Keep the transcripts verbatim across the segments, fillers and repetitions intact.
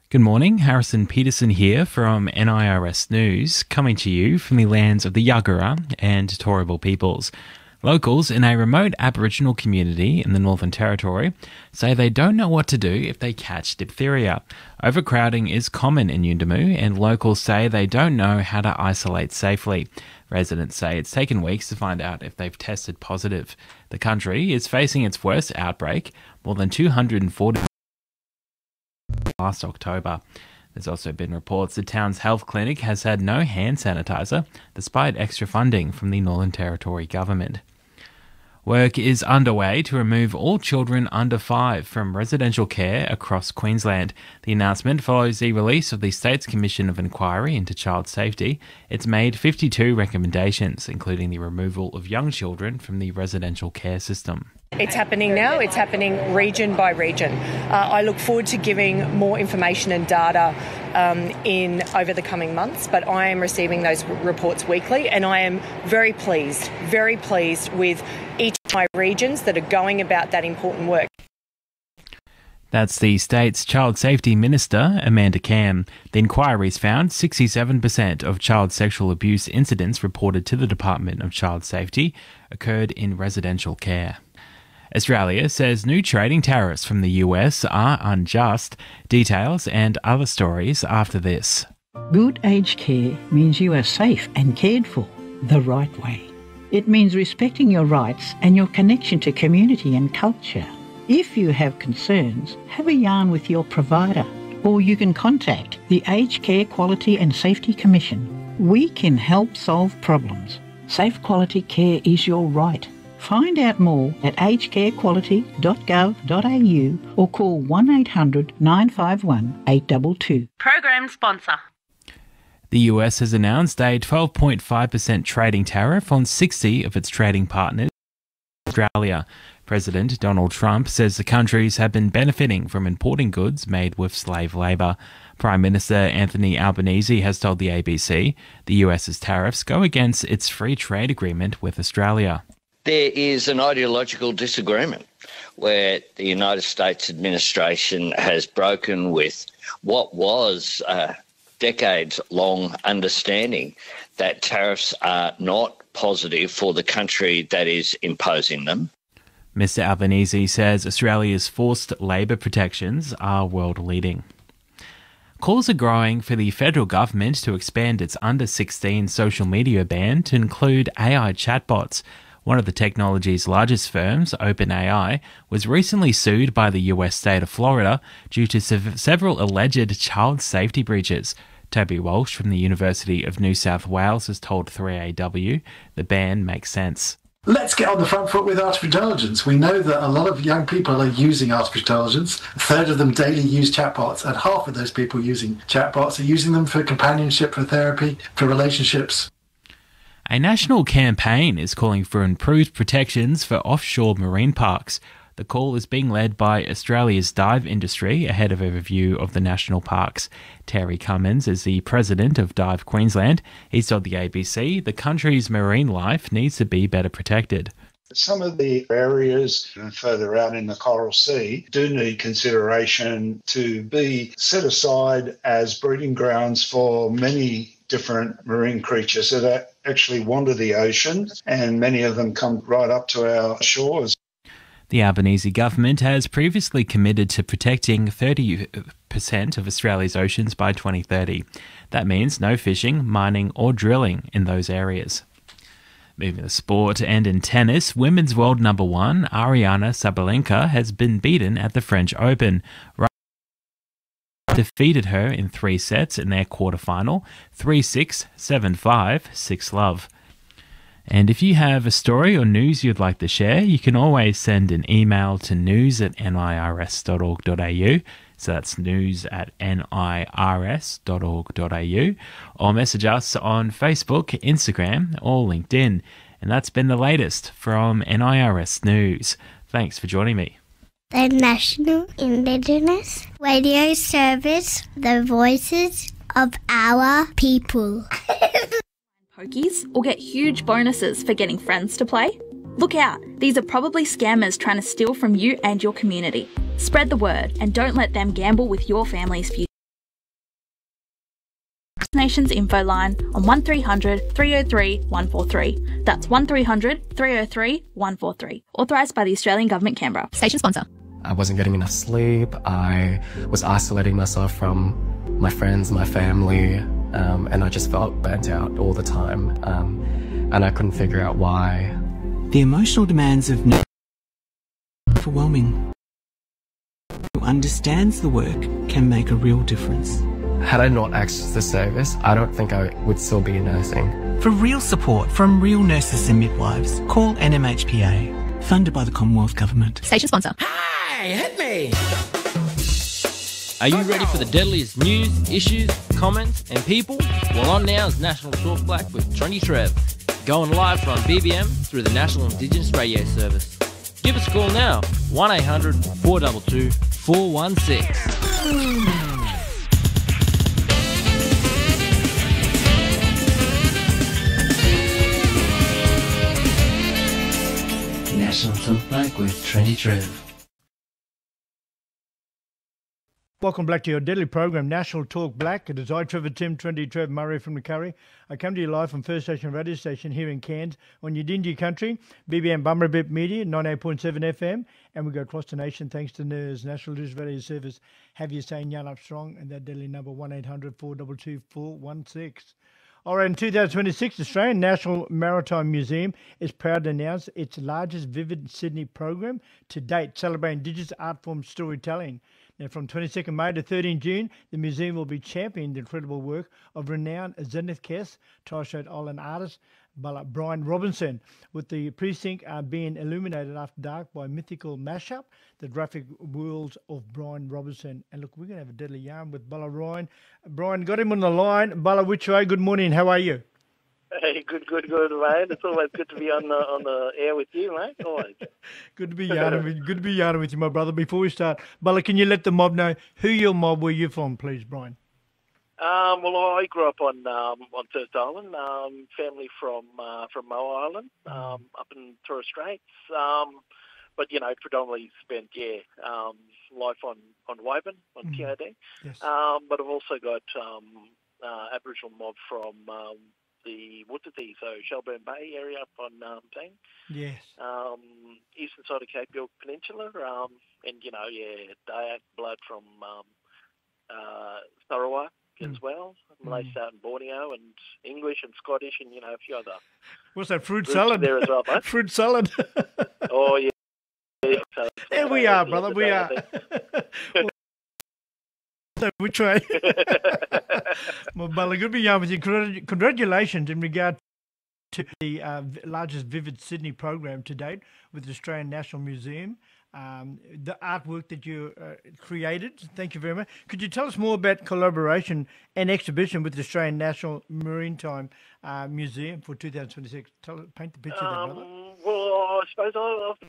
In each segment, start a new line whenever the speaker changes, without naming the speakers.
Good morning, Harrison Peterson here from N I R S News, coming to you from the lands of the Yagara and Turrbal peoples. Locals in a remote Aboriginal community in the Northern Territory say they don't know what to do if they catch diphtheria. Overcrowding is common in Yuendumu, and locals say they don't know how to isolate safely. Residents say it's taken weeks to find out if they've tested positive. The country is facing its worst outbreak, more than two hundred forty last October. There's also been reports the town's health clinic has had no hand sanitizer, despite extra funding from the Northern Territory government. Work is underway to remove all children under five from residential care across Queensland. The announcement follows the release of the State's Commission of Inquiry into Child Safety. It's made fifty-two recommendations, including the removal of young children from the residential care system.
It's happening now. It's happening region by region. Uh, I look forward to giving more information and data um, in over the coming months, but I am receiving those reports weekly, and I am very pleased, very pleased with each of my regions that are going about that important work.
That's the state's Child Safety Minister, Amanda Cam. The inquiries found sixty-seven percent of child sexual abuse incidents reported to the Department of Child Safety occurred in residential care. Australia says new trading tariffs from the U S are unjust. Details and other stories after this.
Good aged care means you are safe and cared for the right way. It means respecting your rights and your connection to community and culture. If you have concerns, have a yarn with your provider, or you can contact the Aged Care Quality and Safety Commission. We can help solve problems. Safe quality care is your right. Find out more at aged care quality dot gov dot a u or call one eight hundred nine five one eight two two.
Program sponsor.
The U S has announced a twelve point five percent trading tariff on sixty of its trading partners in Australia. President Donald Trump says the countries have been benefiting from importing goods made with slave labour. Prime Minister Anthony Albanese has told the A B C the US's tariffs go against its free trade agreement with Australia.
There is an ideological disagreement where the United States administration has broken with what was a decades-long understanding that tariffs are not positive for the country that is imposing them.
Mister Albanese says Australia's forced labour protections are world-leading. Calls are growing for the federal government to expand its under sixteen social media ban to include A I chatbots. One of the technology's largest firms, OpenAI, was recently sued by the U S state of Florida due to sev- several alleged child safety breaches. Toby Walsh from the University of New South Wales has told three A W the ban makes sense.
Let's get on the front foot with artificial intelligence. We know that a lot of young people are using artificial intelligence. A third of them daily use chatbots, and half of those people using chatbots are using them for companionship, for therapy, for relationships.
A national campaign is calling for improved protections for offshore marine parks. The call is being led by Australia's dive industry ahead of a review of the national parks. Terry Cummins is the president of Dive Queensland. He's told the A B C the country's marine life needs to be better protected.
Some of the areas further out in the Coral Sea do need consideration to be set aside as breeding grounds for many different marine creatures that actually wander the ocean, and many of them come right up to our shores.
The Albanese government has previously committed to protecting thirty percent of Australia's oceans by twenty thirty. That means no fishing, mining or drilling in those areas. Moving to sport, and in tennis, women's world number one, Ariana Sabalenka, has been beaten at the French Open. Defeated her in three sets in their quarterfinal, three six, seven five, six love. And if you have a story or news you'd like to share, you can always send an email to news at n i r s dot org dot a u. So that's news at n i r s dot org dot a u, or message us on Facebook, Instagram, or LinkedIn. And that's been the latest from N I R S News. Thanks for joining me.
The National Indigenous Radio Service, the voices of our people.
Pokies or get huge bonuses for getting friends to play? Look out, these are probably scammers trying to steal from you and your community. Spread the word and don't let them gamble with your family's future. Nations info line on one three hundred, three oh three, one four three. That's one three hundred, three oh three, one four three. Authorised by the Australian Government, Canberra. Station sponsor.
I wasn't getting enough sleep. I was isolating myself from my friends, my family, um, and I just felt burnt out all the time. Um, and I couldn't figure out why.
The emotional demands of are overwhelming. Who understands the work can make a real difference.
Had I not accessed the service, I don't think I would still be nursing.
For real support from real nurses and midwives, call N M H P A, funded by the Commonwealth Government.
Station sponsor.
Hey, hit me!
Are you ready for the deadliest news, issues, comments and people? Well, on now is National Talk Black with Trendy Trev, going live from B B M through the National Indigenous Radio Service. Give us a call now, one eight hundred, four two two, four one six.
National Talk Black with Trendy Trev.
Welcome back to your daily program, National Talk Black. It is I, Trevor Tim, Trendy Trev Murray from the Curry. I come to you live from First Station Radio Station here in Cairns on Yidindi Country, B B M Bummerbip Media, ninety-eight point seven F M, and we go across the nation thanks to N I R S, National News Radio Service. Have you saying Yarn Up Strong, and that daily number one eight hundred, four two two, four one six. All right, in two thousand twenty-six, the Australian National Maritime Museum is proud to announce its largest Vivid Sydney program to date, celebrating Indigenous art form storytelling. Now, from twenty-second May to thirteenth June, the museum will be championing the incredible work of renowned Zenith Kes, Torres Strait Island artist Brian Robinson, with the precinct uh, being illuminated after dark by mythical mashup, the graphic worlds of Brian Robinson. And look, we're going to have a deadly yarn with Bala Ryan. Brian, got him on the line. Bala, which way? Good morning. How are you?
Hey, good, good, good, mate. It's always good to be on the on the air with you, mate. Always.
Good to be yarning with good to be yarning with you, my brother. Before we start, Bala, can you let the mob know who your mob were you from, please, Brian?
Um, well, I grew up on um, on Thursday Island. Um, family from uh, from Moa Island, um, up in Torres Straits. Um, but you know, predominantly spent yeah um, life on on Woburn on mm. T O D.
Yes.
Um, but I've also got um, uh, Aboriginal mob from um, the Wutiti, so Shelburne Bay area up on um, Peng.
Yes.
Um, eastern side of Cape York Peninsula, um, and you know, yeah, Dayak blood from um, uh, Sarawak mm. as well, Malaysia mm. and Borneo, and English and Scottish, and you know, a few other.
What's that fruit salad
there as well, mate?
Fruit salad.
Oh yeah. yeah so,
Here we are, brother. We are. So which way? Well, Bala, good to be yarn with you. Congratulations in regard to the uh, largest Vivid Sydney program to date with the Australian National Museum. Um, the artwork that you uh, created, thank you very much. Could you tell us more about collaboration and exhibition with the Australian National Maritime uh, Museum for two thousand twenty-six? Tell, paint the picture
um,
there, brother.
Well, I suppose I've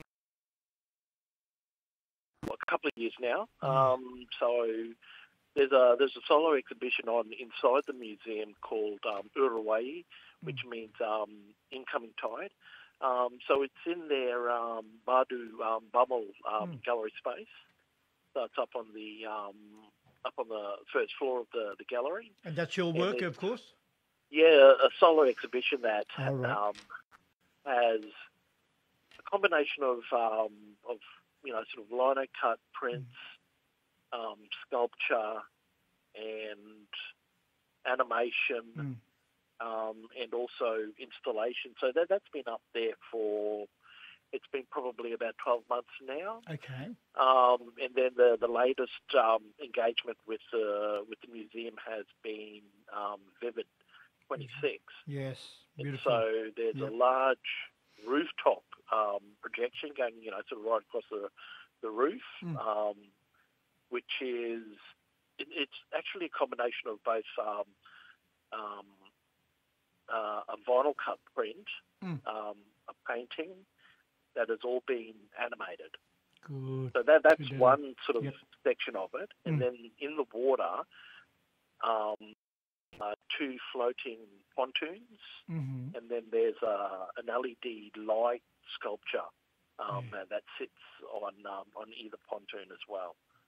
a couple of years now. Um, so there's a there's a solo exhibition on inside the museum called um, Uruwai, which mm. means um, incoming tide. Um, so it's in their um, Badu um, Bubble um, mm. gallery space. So it's up on the um, up on the first floor of the, the gallery.
And that's your work, of course.
Yeah, a solo exhibition that
All right.
um, has a combination of um, of you know sort of lino cut prints, mm. um, sculpture, and animation.
Mm.
Um, and also installation. So that, that's been up there for, it's been probably about twelve months now.
Okay.
Um, and then the, the latest um, engagement with the, with the museum has been um, Vivid twenty-six.
Yes, beautiful.
And so there's yep. a large rooftop um, projection going, you know, sort of right across the, the roof, mm. um, which is, it, it's actually a combination of both um, um, Uh, a vinyl cut print,
mm.
um, a painting that has all been animated.
Good.
So that that's
Good.
one sort of
yep.
section of it. And
mm.
then in the water, um, uh, two floating pontoons,
mm-hmm.
and then there's a, an L E D light sculpture um,
yeah.
that sits on um, on either pontoon as well.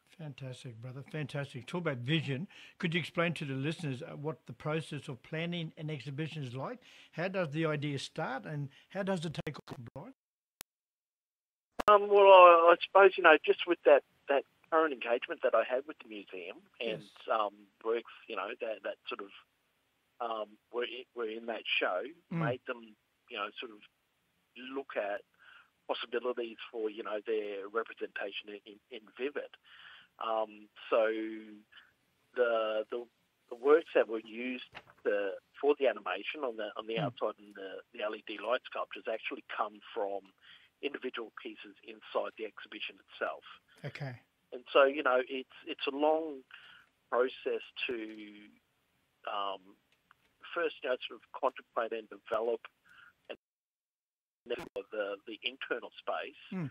Fantastic, brother. Fantastic. Talk about vision. Could you explain to the listeners uh, what the process of planning an exhibition is like? How does the idea start and how does it take off, Brian?
Um, well, I, I suppose, you know, just with that, that current engagement that I had with the museum and
Yes.
um, works, you know, that, that sort of um, were, in, were in that show,
Mm.
made them, you know, sort of look at possibilities for, you know, their representation in, in, in Vivid. Um, so the, the the works that were used the, for the animation on the on the
Mm.
outside and the, the L E D light sculptures actually come from individual pieces inside the exhibition itself.
Okay.
And so, you know, it's it's a long process to um, first, you know, sort of contemplate and develop and the the internal space.
Mm.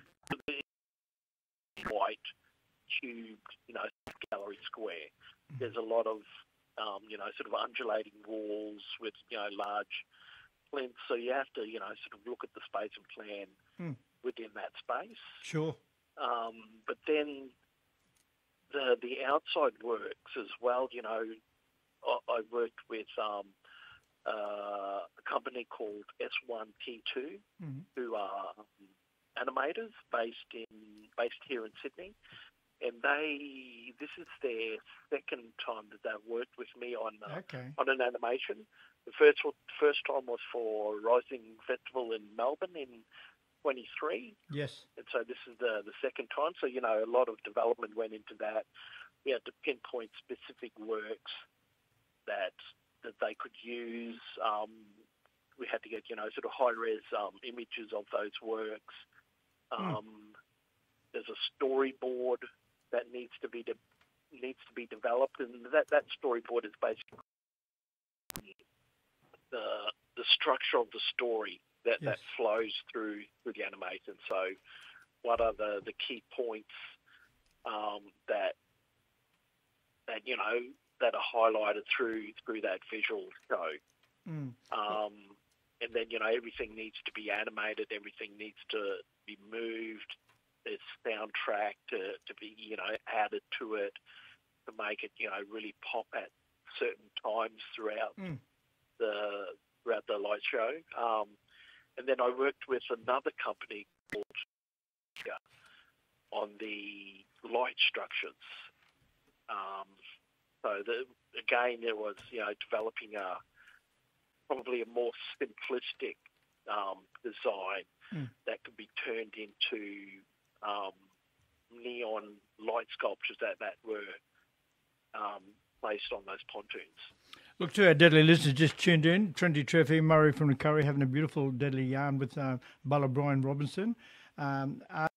White cubed, you know, gallery square. There's a lot of, um, you know, sort of undulating walls with, you know, large plinths. So you have to, you know, sort of look at the space and plan
Mm.
within that space.
Sure.
Um, but then the the outside works as well. You know, I, I worked with um, uh, a company called S one T two,
Mhm.
who are um, animators based in based here in Sydney, and they this is their second time that they've worked with me on uh,
Okay.
on an animation. The first one- first time was for Rising Festival in Melbourne in twenty-three.
Yes.
And so this is the, the second time. So, you know, a lot of development went into that. We had to pinpoint specific works that that they could use. Um, we had to get, you know, sort of high-res um, images of those works. Um, There's a storyboard that needs to be de- needs to be developed, and that, that storyboard is basically the the structure of the story that, that
Yes.
flows through through the animation. So, what are the, the key points um, that that you know that are highlighted through through that visual show?
Mm.
Um, and then you know everything needs to be animated. Everything needs to be moved. There's soundtrack to, to be you know added to it to make it you know really pop at certain times throughout
Mm.
the throughout the light show. Um, and then I worked with another company called on the light structures. Um, so the, again, there was you know developing a probably a more simplistic um, design
Mm.
that could be turned into um, neon light sculptures that that were um, placed on those pontoons.
Look, to our deadly listeners just tuned in, Trinity Trev here, Murray from the Curry, having a beautiful deadly yarn with uh, Bala Brian Robinson. Um, our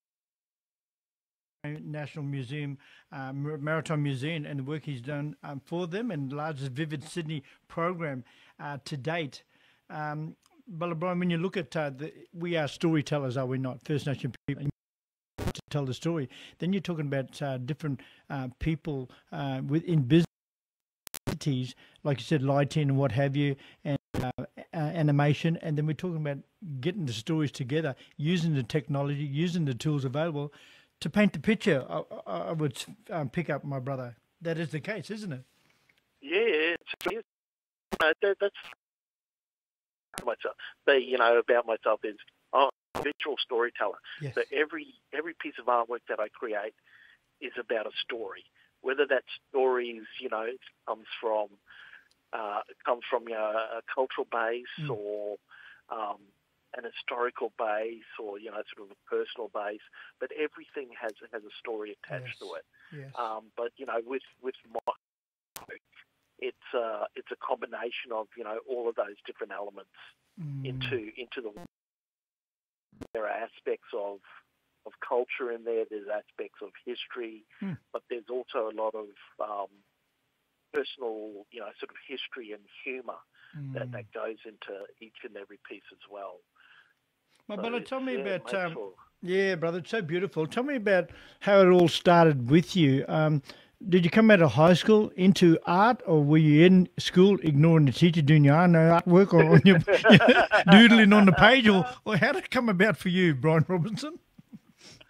National Museum, uh, Mar- Maritime Museum, and the work he's done um, for them, and the largest Vivid Sydney program uh, to date. Um, Bala Brian, when you look at uh, the, we are storytellers, are we not? First Nation people to tell the story. Then you're talking about uh, different uh, people uh, within business. Like you said, lighting and what have you, and uh, uh, animation, and then we're talking about getting the stories together, using the technology, using the tools available to paint the picture. I, I, I would um, pick up, my brother. That is the case, isn't it?
Yeah, it's, it's, uh, that, that's myself. The, you know, about myself is I'm a visual storyteller.
Yes.
So every every piece of artwork that I create is about a story. Whether that story is, you know, comes from uh, comes from you know, a cultural base
Mm.
or um, an historical base or you know sort of a personal base, but everything has has a story attached
Yes.
to it.
Yes.
Um, but you know, with with my it's uh, it's a combination of you know all of those different elements
Mm.
into into the. There are aspects of of culture in there. There's aspects of history,
Mm.
but there's also a lot of um, personal, you know, sort of history and humour
Mm.
that, that goes into each and every piece as well.
My
So
brother,
it's-
tell me
yeah,
about.
makes
Um,
for-
yeah, brother, it's so beautiful. Tell me about how it all started with you. Um, did you come out of high school into art, or were you in school ignoring the teacher doing your own artwork, or on your, doodling on the page, or, or how did it come about for you, Brian Robinson?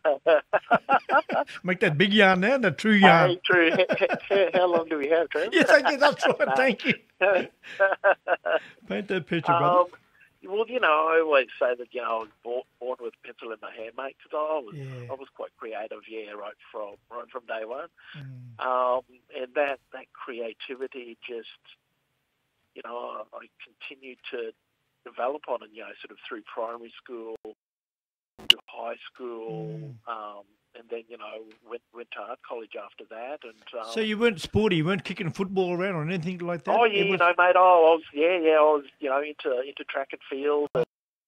Make that big yarn there, the true yarn.
Hey, true. How long do we have, Trev?
Yes, okay, that's right. Thank you. Paint that picture, brother.
Um, well, you know, I always say that, you know, I was born, born with a pencil in my hand, mate, because I was,
Yeah.
I was quite creative, yeah, right from right from day one.
Mm.
Um, and that, that creativity just, you know, I, I continued to develop on it, you know, sort of through primary school, to high school,
Mm.
um, and then, you know, went went to art college after that. And um,
So you weren't sporty, you weren't kicking football around or anything like that?
oh
It
yeah, you
was-
know, mate. Oh, I was yeah, yeah. I was you know into into track and field, and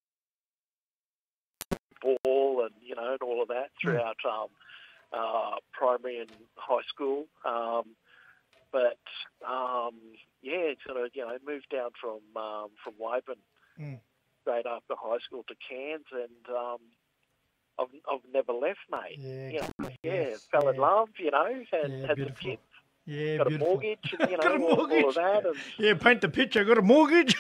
ball, and you know, and all of that throughout um, uh, primary and high school. Um, but um, yeah, sort of you know moved down from um, from Wyburn
Mm.
straight after high school to Cairns, and um, I've I've never left, mate.
Yeah,
You know, yeah,
yes,
fell in
yeah.
love, you know, had,
Yeah,
had some
beautiful.
kids,
Yeah,
got
beautiful.
a mortgage, and you know,
Got a
all, all
mortgage.
of that. And,
Yeah, paint the picture. Got a mortgage.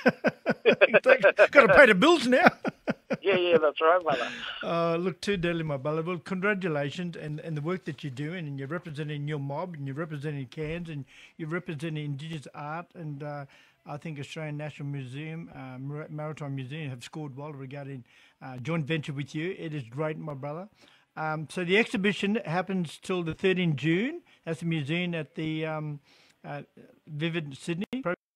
Got to pay the bills now.
yeah, yeah, that's right, brother.
Uh, look, too deadly, my brother. Well, congratulations and, and the work that you're doing, and you're representing your mob, and you're representing Cairns, and you're representing Indigenous art, and uh, I think Australian National Museum, uh, Mar- Maritime Museum have scored well regarding uh, joint venture with you. It is great, my brother. Um, so the exhibition happens till the thirteenth of June. That's the museum at the um, uh, Vivid Sydney.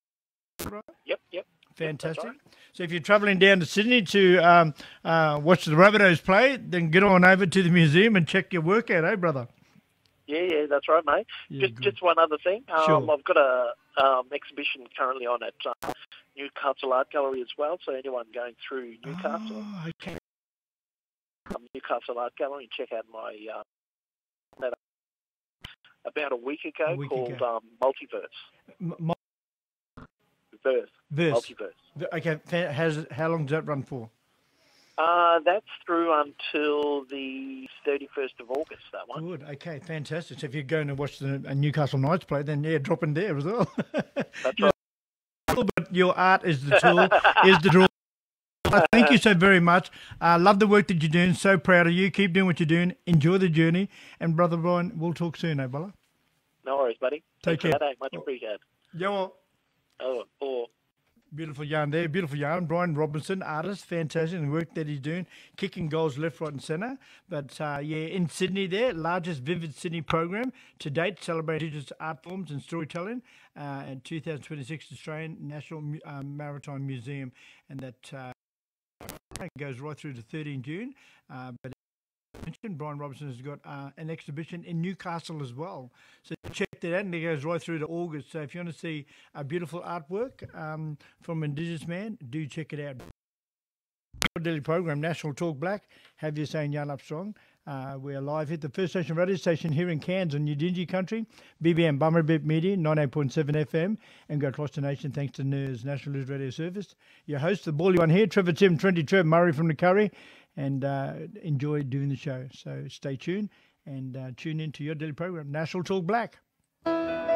Yep, yep.
Fantastic.
right.
So if you're travelling down to Sydney to um, uh, watch the Rabbitohs play, then get on over to the museum and check your work out, eh, brother?
Yeah, yeah, that's right, mate.
Yeah,
just, just one other thing. Um,
Sure.
I've got a um, exhibition currently on at uh, Newcastle Art Gallery as well. So anyone going through Newcastle,
Oh, okay.
um, Newcastle Art Gallery, check out my uh, that about a week ago
A week
called
ago.
Um, Multiverse.
M- mo-
Verse.
Verse.
Multiverse.
The- Okay, fa- has, how long does that run for?
Uh, that's through until the thirty-first of August, that one.
Good, okay, fantastic. So if you're going to watch the uh, Newcastle Knights play, then yeah, drop in there as well.
That's right.
But your art is the tool, is the draw. Uh, Thank you so very much. Uh, love the work that you're doing. So proud of you. Keep doing what you're doing. Enjoy the journey. And Brother Brian, we'll talk soon, eh, brother?
No worries, buddy.
Take
Thanks for
care.
that, eh? Much appreciated.
Yo,
Oh, oh.
beautiful yarn there. Beautiful yarn. Brian Robinson, artist, fantastic. And the work that he's doing, kicking goals left, right, and centre. But uh, yeah, in Sydney, there, largest Vivid Sydney program to date, celebrating Indigenous art forms and storytelling. Uh, and two thousand twenty-six Australian National Mu- um, Maritime Museum, and that uh, goes right through to thirteenth of June. Uh, but as mentioned, Brian Robinson has got uh, an exhibition in Newcastle as well. So check that out, and it goes right through to August. So if you want to see a beautiful artwork um, from Indigenous man, do check it out. Daily program, National Talk Black. Have you saying Yarn Up Strong? Uh, we're live at the First Nation radio station here in Cairns on Yidinji country, B B M Bummerbip Media, ninety-eight point seven F M, and go across the nation thanks to N E R S National News Radio Service. Your host, the bally one here, Trevor Tim, twenty Trev Murray from the Curry, and uh, enjoy doing the show. So stay tuned and uh, tune in to your daily program, National Talk Black.